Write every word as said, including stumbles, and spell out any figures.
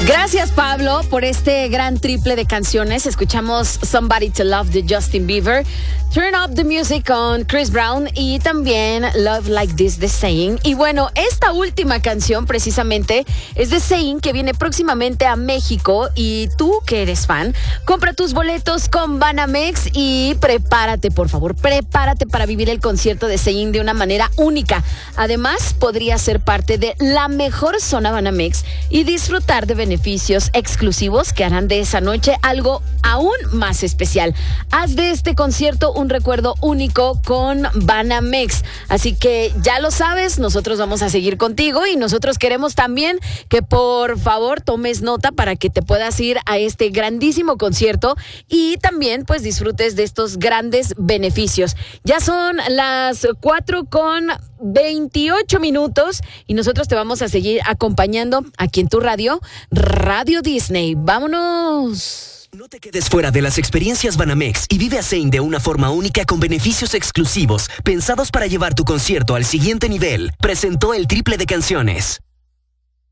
Gracias, Pablo, por este gran triple de canciones. Escuchamos Somebody to Love de Justin Bieber, Turn Up the Music con Chris Brown y también Love Like This de Zayn. Y bueno, esta última canción precisamente es de Zayn, que viene próximamente a México, y tú que eres fan, compra tus boletos con Banamex y prepárate, por favor, prepárate para vivir el concierto de Zayn de una manera única. Además, podrías ser parte de la mejor zona Banamex y disfrutar de beneficios beneficios exclusivos que harán de esa noche algo aún más especial. Haz de este concierto un recuerdo único con Banamex. Así que ya lo sabes, nosotros vamos a seguir contigo y nosotros queremos también que por favor tomes nota para que te puedas ir a este grandísimo concierto y también pues disfrutes de estos grandes beneficios. Ya son las cuatro con veintiocho minutos y nosotros te vamos a seguir acompañando aquí en tu radio, Radio Disney. ¡Vámonos! No te quedes fuera de las experiencias Banamex y vive a Zayn de una forma única con beneficios exclusivos pensados para llevar tu concierto al siguiente nivel. Presentó el triple de canciones.